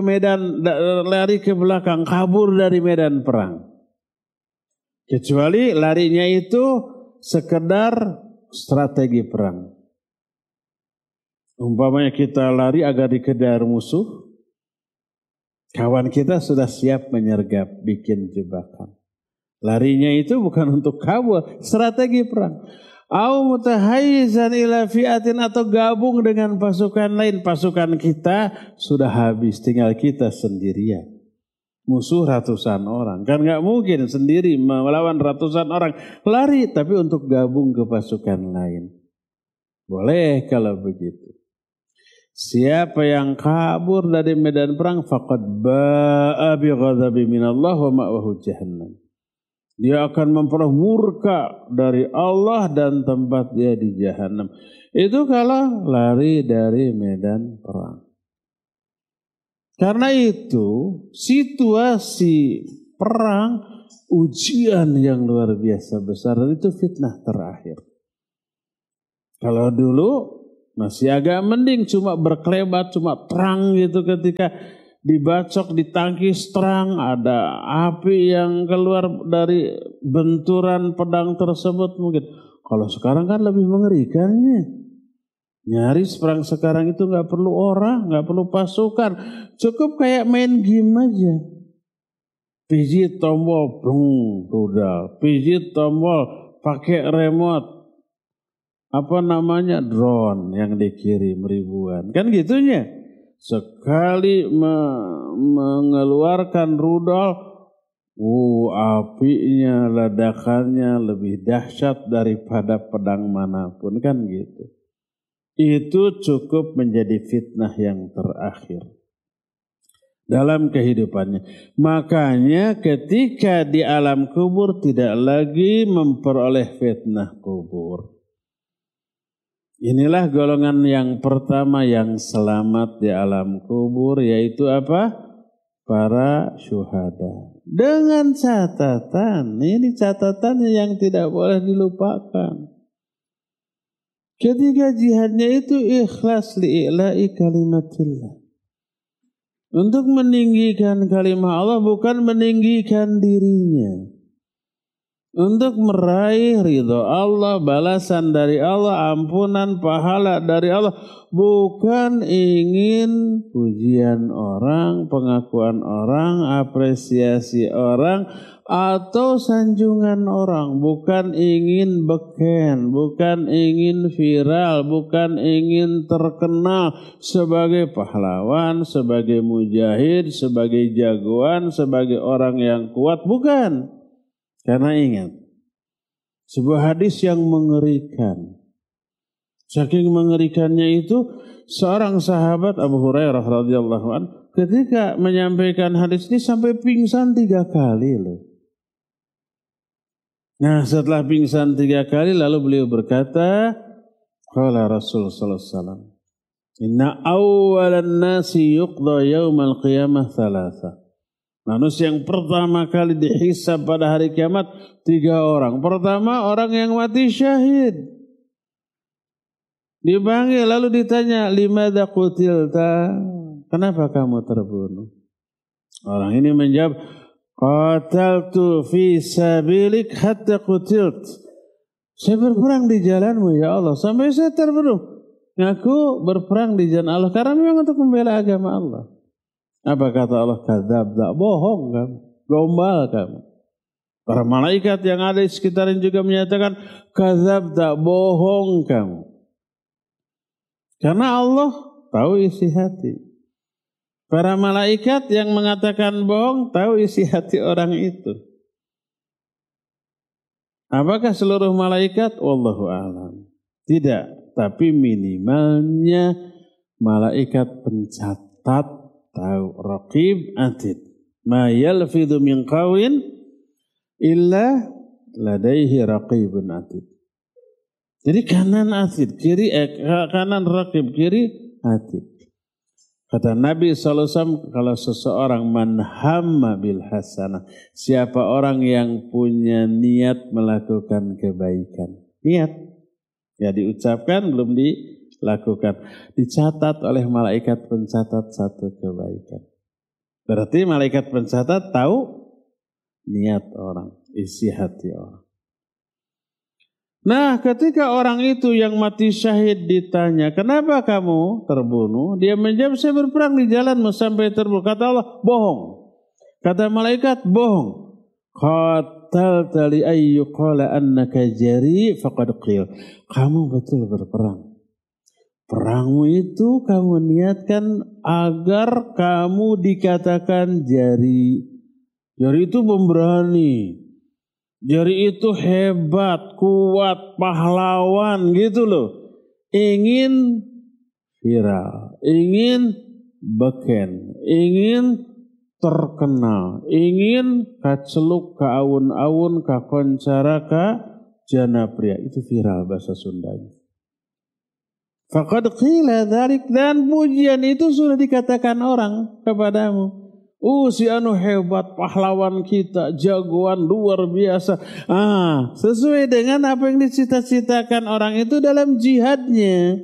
Speaker 1: belakang, kabur dari medan perang. Kecuali larinya itu sekedar strategi perang. Umpamanya kita lari agar dikejar musuh, kawan kita sudah siap menyergap, bikin jebakan. Larinya itu bukan untuk kabur, strategi perang. Au mutahayyizan ila fi'atin, atau gabung dengan pasukan lain. Pasukan kita sudah habis, tinggal kita sendirian. Musuh ratusan orang. Kan gak mungkin sendiri melawan ratusan orang. Lari tapi untuk gabung ke pasukan lain. Boleh kalau begitu. Siapa yang kabur dari medan perang faqad ba'a bi ghadabi minallah wa ma'wahu jahannam. Dia akan memperoleh murka dari Allah dan tempat dia di jahanam. Itu kalau lari dari medan perang. Karena itu situasi perang ujian yang luar biasa besar, dan itu fitnah terakhir. Kalau dulu masih agak mending, cuma berkelebat, cuma terang gitu, ketika dibacok, ditangkis terang, ada api yang keluar dari benturan pedang tersebut mungkin. Kalau sekarang kan lebih mengerikannya. Nyaris perang sekarang itu nggak perlu orang, nggak perlu pasukan, cukup kayak main game aja. Pijit tombol, brung, rudal. Pijit tombol, pakai remote. Apa namanya, drone yang dikirim ribuan. Kan gitunya. Sekali mengeluarkan rudal, apinya, ledakannya lebih dahsyat daripada pedang manapun, kan gitu. Itu cukup menjadi fitnah yang terakhir dalam kehidupannya. Makanya ketika di alam kubur tidak lagi memperoleh fitnah kubur. Inilah golongan yang pertama yang selamat di alam kubur, yaitu apa? Para syuhada. Dengan catatan, ini catatannya yang tidak boleh dilupakan. Ketiga jihadnya itu ikhlas li'ila'i kalimatillah. Untuk meninggikan kalimat Allah, bukan meninggikan dirinya. Untuk meraih ridho Allah, balasan dari Allah, ampunan, pahala dari Allah. Bukan ingin pujian orang, pengakuan orang, apresiasi orang, atau sanjungan orang. Bukan ingin beken, bukan ingin viral, bukan ingin terkenal sebagai pahlawan, sebagai mujahid, sebagai jagoan, sebagai orang yang kuat. Bukan. Karena ingat, sebuah hadis yang mengerikan. Saking mengerikannya itu, seorang sahabat Abu Hurairah radhiyallahu anhu ketika menyampaikan hadis ini sampai pingsan 3 kali loh. Nah, setelah pingsan 3 kali lalu beliau berkata, qala Rasul sallallahu alaihi wasallam, inna awwalan nasi yuqda yaumal qiyamah 3. Manusia yang pertama kali dihisab pada hari kiamat 3 orang. Pertama, orang yang mati syahid. Dipanggil lalu ditanya, limadza qutilta? Kenapa kamu terbunuh? Orang ini menjawab, qataltu fi sabilik hatta qutilt. Saya berperang di jalanmu ya Allah sampai saya terbunuh. Ngaku berperang di jalan Allah karena memang untuk membela agama Allah. Apa kata Allah? Kadzabta, bohong kamu, gombal kamu. Para malaikat yang ada di sekitarnya juga menyatakan kadzabta, bohong kamu. Karena Allah tahu isi hati. Para malaikat yang mengatakan bohong tahu isi hati orang itu. Apakah seluruh malaikat? Wallahu a'lam. Tidak, tapi minimalnya malaikat pencatat tahu, raqib atid. Ma yalfidhu min qawlin illa ladaihi raqibun atid. Jadi kanan atid, kiri kanan raqib, kiri atid. Kata Nabi SAW, kalau seseorang man hamma bil hasanah, siapa orang yang punya niat melakukan kebaikan. Niat, ya diucapkan belum dilakukan. Dicatat oleh malaikat pencatat satu kebaikan. Berarti malaikat pencatat tahu niat orang, isi hati orang. Nah, ketika orang itu yang mati syahid ditanya, kenapa kamu terbunuh? Dia menjawab, saya berperang di jalanmu sampai terbunuh. Kata Allah, bohong. Kata malaikat, bohong. Qatalta li ayyuqala annaka jari faqad qil. Kamu betul berperang. Perangmu itu kamu niatkan agar kamu dikatakan jari. Jari itu pemberani. Jari itu hebat, kuat, pahlawan gitu loh. Ingin viral, ingin beken, ingin terkenal, ingin kaceluk, ka awun-awun, ka koncara, ka janapria. Itu viral bahasa Sundanya. Faqad qila dzalik, dan pujian itu sudah dikatakan orang kepadamu. Si anu hebat, pahlawan kita, jagoan luar biasa. Sesuai dengan apa yang dicita-citakan orang itu dalam jihadnya.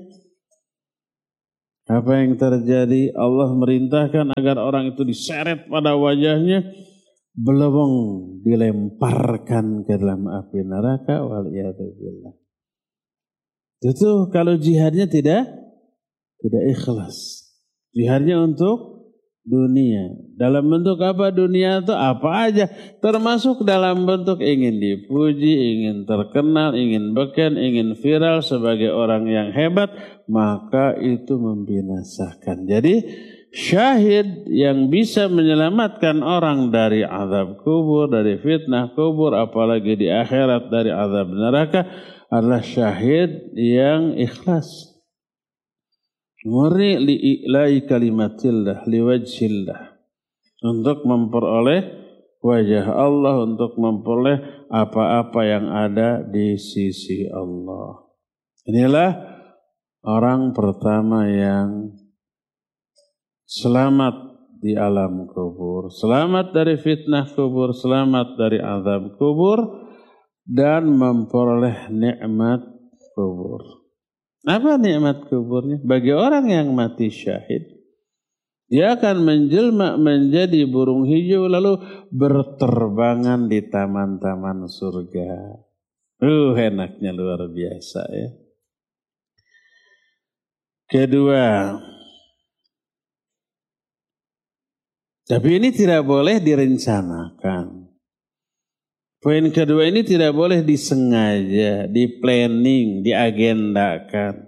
Speaker 1: Apa yang terjadi? Allah merintahkan agar orang itu diseret pada wajahnya, belebeng, dilemparkan ke dalam api neraka. Waliyadzubillah. Itu kalau jihadnya tidak ikhlas. Jihadnya untuk dunia. Dalam bentuk apa dunia itu? Apa aja. Termasuk dalam bentuk ingin dipuji, ingin terkenal, ingin beken, ingin viral sebagai orang yang hebat. Maka itu membinasakan. Jadi syahid yang bisa menyelamatkan orang dari azab kubur, dari fitnah kubur, apalagi di akhirat dari azab neraka adalah syahid yang ikhlas. Murni li'i'lai kalimatillah, liwajhillah. Untuk memperoleh wajah Allah, untuk memperoleh apa-apa yang ada di sisi Allah. Inilah orang pertama yang selamat di alam kubur. Selamat dari fitnah kubur, selamat dari azab kubur, dan memperoleh nikmat kubur. Apa nikmat kuburnya? Bagi orang yang mati syahid, dia akan menjelma menjadi burung hijau lalu berterbangan di taman-taman surga. Enaknya luar biasa ya. Kedua, tapi ini tidak boleh direncanakan. Poin kedua ini tidak boleh disengaja, di-planning, diagendakan.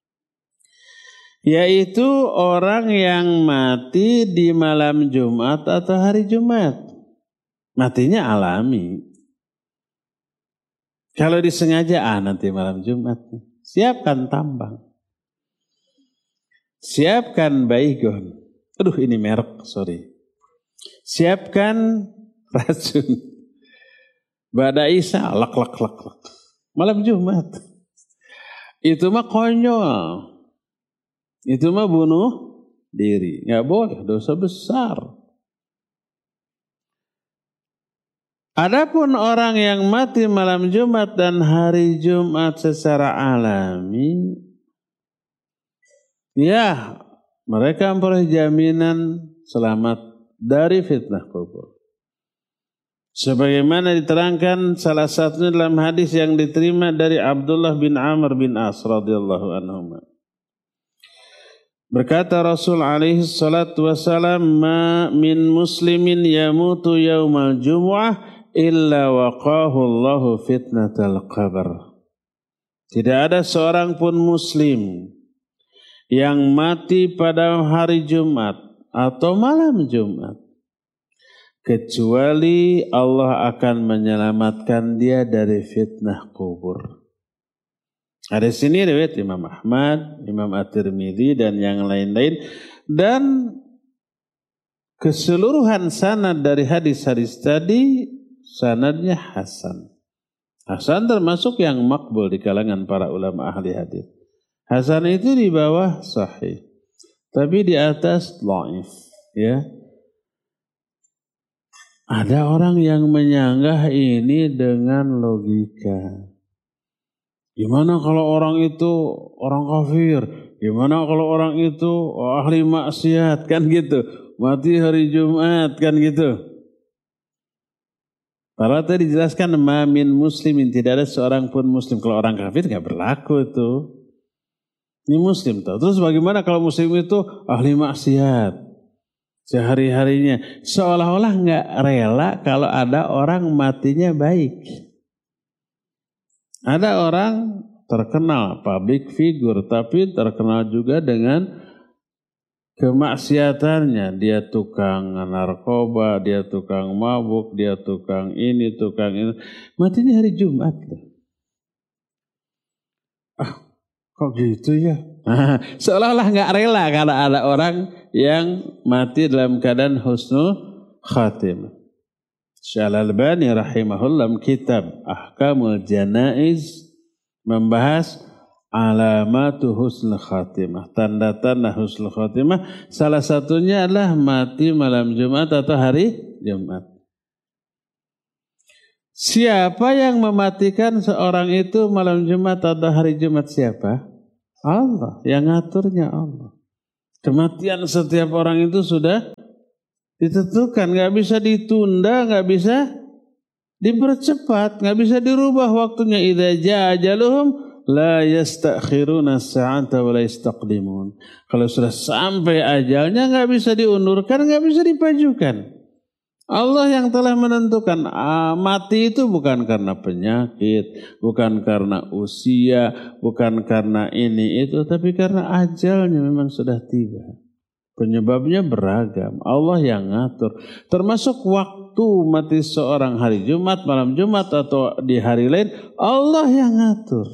Speaker 1: Yaitu orang yang mati di malam Jumat atau hari Jumat. Matinya alami. Kalau disengaja, nanti malam Jumat. Siapkan tambang. Siapkan baygon. Aduh ini merek, sorry. Siapkan racun. Bada Isa, lak. Malam Jumat. Itu mah konyol. Itu mah bunuh diri. Nggak boleh, dosa besar. Adapun orang yang mati malam Jumat dan hari Jumat secara alami, ya mereka memperoleh jaminan selamat dari fitnah kubur. Sebagaimana diterangkan salah satunya dalam hadis yang diterima dari Abdullah bin Amr bin As radhiyallahu anhu. Berkata Rasul alaihi salatu wasalam, "Ma min muslimin yamutu yaumal jumu'ah illa waqahu Allahu fitnatal qabr." Tidak ada seorang pun muslim yang mati pada hari Jumat atau malam Jumat kecuali Allah akan menyelamatkan dia dari fitnah kubur. Ada sini riwayat Imam Ahmad, Imam At-Tirmidzi dan yang lain-lain, dan keseluruhan sanad dari hadis-hadis tadi sanadnya hasan. Hasan termasuk yang makbul di kalangan para ulama ahli hadis. Hasan itu di bawah sahih, tapi di atas dhaif, ya. Ada orang yang menyanggah ini dengan logika. Gimana kalau orang itu orang kafir? Gimana kalau orang itu ahli maksiat? Kan gitu. Mati hari Jumat, kan gitu. Padahal tadi dijelaskan mamin muslimin, tidak ada seorang pun muslim. Kalau orang kafir nggak berlaku itu. Ini muslim tahu. Terus bagaimana kalau muslim itu ahli maksiat? Sehari-harinya seolah-olah nggak rela kalau ada orang matinya baik. Ada orang terkenal public figure tapi terkenal juga dengan kemaksiatannya. Dia tukang narkoba, dia tukang mabuk, dia tukang ini, tukang ini. Matinya hari Jumat. Kok gitu ya? Seolah-olah nggak rela kalau ada orang yang mati dalam keadaan husnul khatimah. Syekh Al-Albani rahimahullah kitab Ahkamul Janaiz membahas Alamatu husnul khatimah, tanda-tanda husnul khatimah, salah satunya adalah mati malam Jumat atau hari Jumat. Siapa yang mematikan seorang itu malam Jumat atau hari Jumat? Siapa? Allah, yang ngaturnya Allah. Kematian setiap orang itu sudah ditentukan, gak bisa ditunda, gak bisa dipercepat, gak bisa dirubah waktunya. Idza jaa ajaluhum la yastakhiruna sa'ata wa la yastaqdimun. Kalau sudah sampai ajalnya gak bisa diundurkan, gak bisa dipajukan. Allah yang telah menentukan. Mati itu bukan karena penyakit, bukan karena usia, bukan karena ini itu, tapi karena ajalnya memang sudah tiba. Penyebabnya beragam, Allah yang ngatur. Termasuk waktu mati seorang hari Jumat, malam Jumat atau di hari lain, Allah yang ngatur.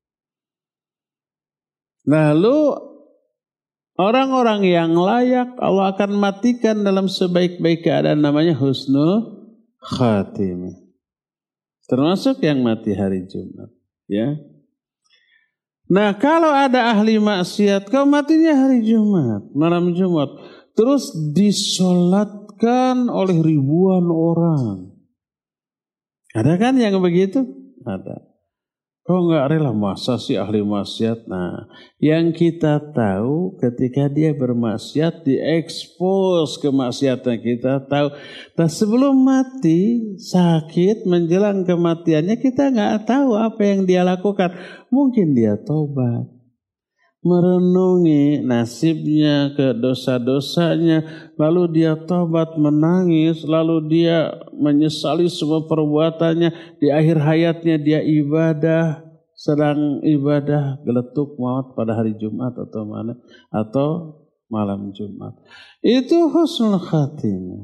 Speaker 1: Lalu orang-orang yang layak Allah akan matikan dalam sebaik-baik keadaan, namanya husnul khatimah. Termasuk yang mati hari Jumat, ya. Nah, kalau ada ahli maksiat, kau matinya hari Jumat, malam Jumat, terus disolatkan oleh ribuan orang. Ada kan yang begitu? Ada. Kau nggak rela, masa sih ahli maksiat? Nah, yang kita tahu ketika dia bermaksiat, diekspos kemaksiatan kita tahu. Nah, sebelum mati, sakit, menjelang kematiannya, kita nggak tahu apa yang dia lakukan. Mungkin dia tobat, merenungi nasibnya, ke dosa-dosanya, lalu dia tobat, menangis, lalu dia menyesali semua perbuatannya. Di akhir hayatnya dia ibadah, sedang ibadah geletuk maut pada hari Jumat atau mana, atau malam Jumat. Itu husnul khatimah.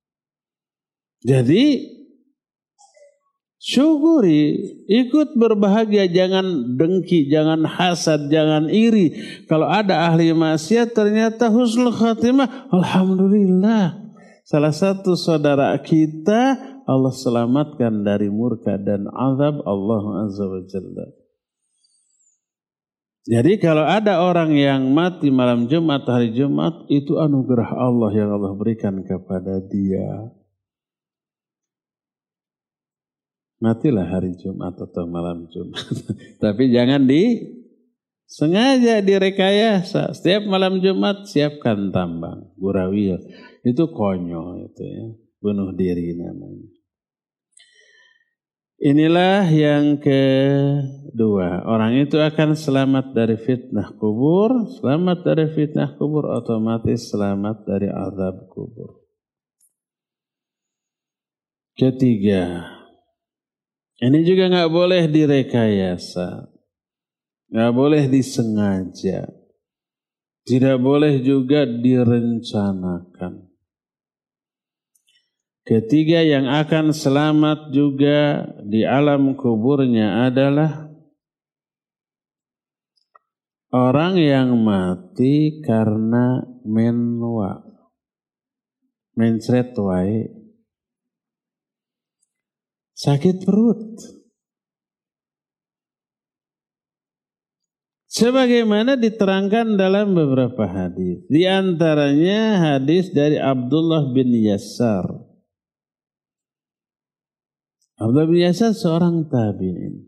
Speaker 1: Jadi syukuri, ikut berbahagia, jangan dengki, jangan hasad, jangan iri. Kalau ada ahli maksiat ternyata husnul khatimah, alhamdulillah. Salah satu saudara kita Allah selamatkan dari murka dan azab Allah Azza wa Jalla. Jadi kalau ada orang yang mati malam Jumat, hari Jumat, itu anugerah Allah yang Allah berikan kepada dia. Matilah hari Jumat atau malam Jumat. Tapi jangan sengaja direkayasa. Setiap malam Jumat siapkan tambang, gurawil. Itu konyol itu ya. Bunuh diri namanya. Inilah yang kedua. Orang itu akan selamat dari fitnah kubur. Selamat dari fitnah kubur otomatis selamat dari azab kubur. Ketiga. Ini juga nggak boleh direkayasa, nggak boleh disengaja, tidak boleh juga direncanakan. Ketiga, yang akan selamat juga di alam kuburnya adalah orang yang mati karena menwa, mencret wae. Sakit perut. Sebagaimana diterangkan dalam beberapa hadis. Di antaranya hadis dari Abdullah bin Yassar. Abdullah bin Yassar seorang tabi'in.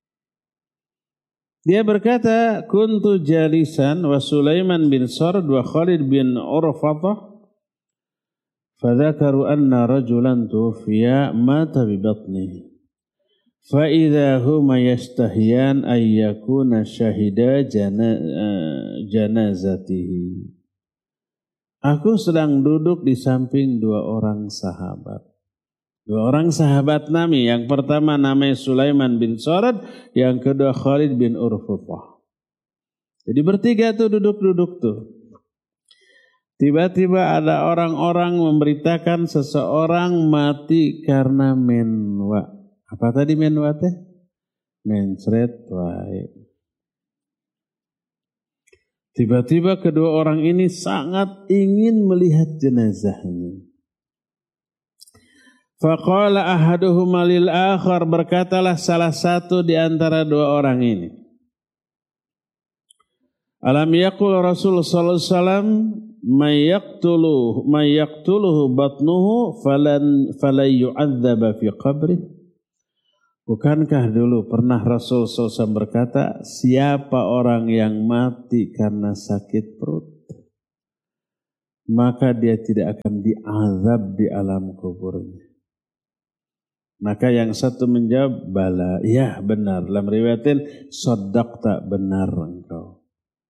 Speaker 1: Dia berkata, kuntu jalisan wa Sulaiman bin Sard wa Khalid bin Urfatah. فذكروا أن رجلا توفي مات ببطنه فإذا هما يستحيان أن يكون شهدا جنازته. Aku sedang duduk di samping dua orang sahabat. Dua orang sahabat Nabi. Yang pertama namanya Sulaiman bin Sard, yang kedua Khalid bin Urfatah. Jadi bertiga tuh duduk-duduk tuh. Tiba-tiba ada orang-orang memberitakan seseorang mati karena menwa. Apa tadi menwa teh? Mencret wae. Tiba-tiba kedua orang ini sangat ingin melihat jenazahnya. Faqala ahaduhuma lil akhar, berkatalah salah satu di antara dua orang ini. Alam yaqul Rasul sallallahu alaihi wasallam may yaqtuluhu batnuhu falan yu'adzaba fi qabrih. Bukankah dulu pernah Rasul SAW berkata, siapa orang yang mati karena sakit perut, maka dia tidak akan diazab di alam kuburnya. Maka yang satu menjawab, bala, ya benar. Dalam riwayatin, shadaqta, benar engkau.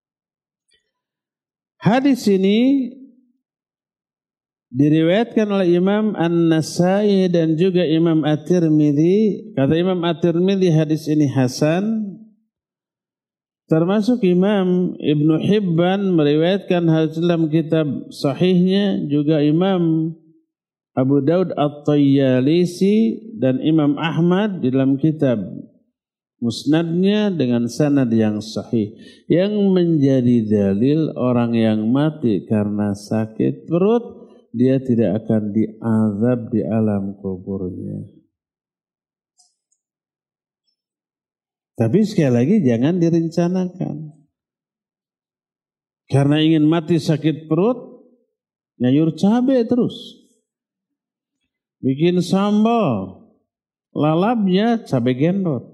Speaker 1: Hadis ini diriwayatkan oleh Imam An-Nasai dan juga Imam At-Tirmidzi. Kata Imam At-Tirmidzi hadis ini hasan. Termasuk Imam Ibnu Hibban meriwayatkan hadis dalam kitab sahihnya, juga Imam Abu Daud At-Tayyalisi dan Imam Ahmad di dalam kitab musnadnya dengan sanad yang sahih, yang menjadi dalil orang yang mati karena sakit perut dia tidak akan diazab di alam kuburnya. Tapi sekali lagi jangan direncanakan. Karena ingin mati sakit perut, nyayur cabai terus. Bikin sambal, lalapnya cabai gendot.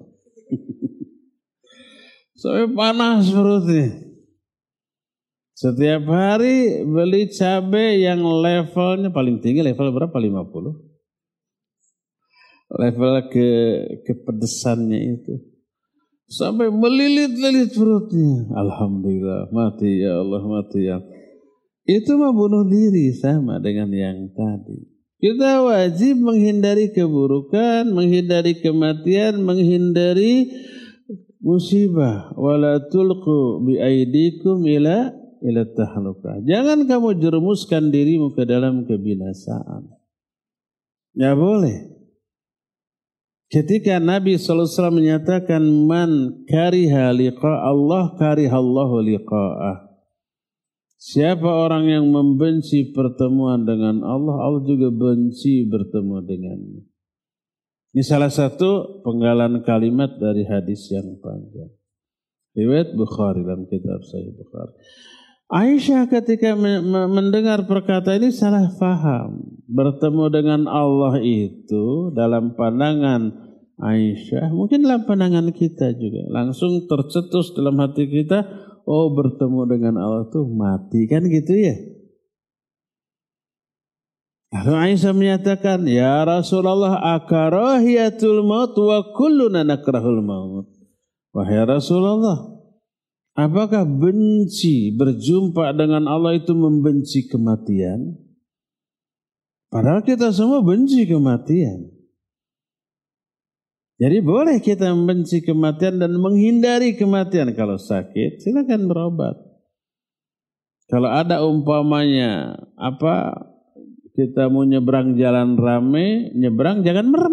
Speaker 1: Sampai panas perutnya. Setiap hari beli cabai yang levelnya paling tinggi, level berapa? 50. Level kepedesannya itu. Sampai melilit-lilit perutnya. Alhamdulillah, mati ya Allah, mati ya. Itu mah bunuh diri sama dengan yang tadi. Kita wajib menghindari keburukan, menghindari kematian, menghindari musibah. Wala tulqu bi aidikum ila tahlukah. Jangan kamu jerumuskan dirimu ke dalam kebinasaan. Ya boleh. Ketika Nabi SAW menyatakan man kariha liqa Allah karihallahu liqa'ah. Siapa orang yang membenci pertemuan dengan Allah, Allah juga benci bertemu dengannya. Ini salah satu penggalan kalimat dari hadis yang panjang. Riwayat Bukhari dalam kitab Sahih Bukhari. Aisyah ketika mendengar perkataan ini salah faham. Bertemu dengan Allah itu dalam pandangan Aisyah, mungkin dalam pandangan kita juga. Langsung tercetus dalam hati kita, oh bertemu dengan Allah itu mati, kan gitu ya. Lalu Aisyah menyatakan, ya Rasulullah akarahiyatul maut wa kulluna nakrahul maut. Wahai Rasulullah, apakah benci berjumpa dengan Allah itu membenci kematian? Padahal kita semua benci kematian. Jadi boleh kita membenci kematian dan menghindari kematian. Kalau sakit, silakan berobat. Kalau ada umpamanya kita mau nyebrang jalan rame, nyebrang jangan merem.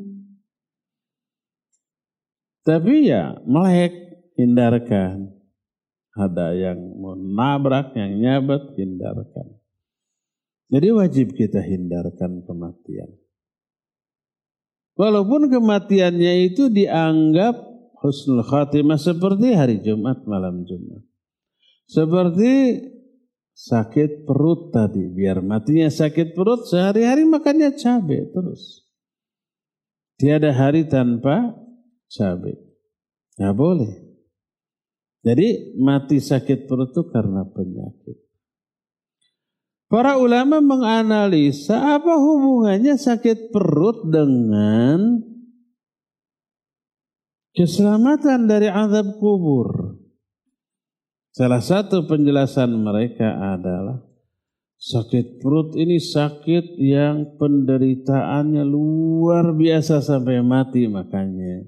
Speaker 1: Tapi ya melek, hindarkan. Ada yang mau nabrak, yang nyabat, hindarkan. Jadi wajib kita hindarkan kematian. Walaupun kematiannya itu dianggap husnul khatimah seperti hari Jumat, malam Jumat. Seperti sakit perut tadi. Biar matinya sakit perut, sehari-hari makannya cabai terus. Tiada hari tanpa cabai. Nggak boleh. Jadi mati sakit perut itu karena penyakit. Para ulama menganalisa apa hubungannya sakit perut dengan keselamatan dari azab kubur. Salah satu penjelasan mereka adalah sakit perut ini sakit yang penderitaannya luar biasa sampai mati makanya.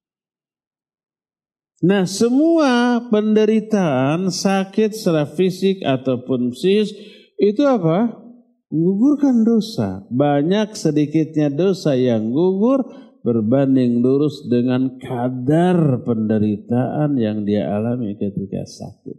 Speaker 1: Nah, semua penderitaan sakit secara fisik ataupun psikis itu apa? Menggugurkan dosa. Banyak sedikitnya dosa yang gugur berbanding lurus dengan kadar penderitaan yang dia alami ketika sakit.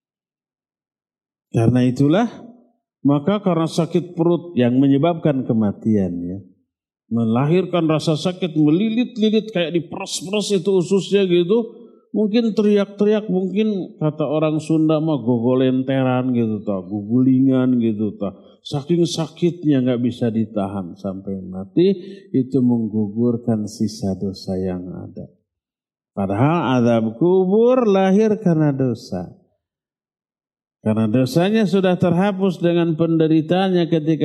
Speaker 1: Karena itulah, maka karena sakit perut yang menyebabkan kematian ya, melahirkan rasa sakit melilit-lilit kayak diperas-peras itu ususnya gitu, Mungkin teriak-teriak, mungkin kata orang Sunda mah gogolenteran gitu toh, gugulingan gitu toh. Saking sakitnya nggak bisa ditahan sampai mati, itu menggugurkan sisa dosa yang ada. Padahal azab kubur lahir karena dosa. Karena dosanya sudah terhapus dengan penderitaannya ketika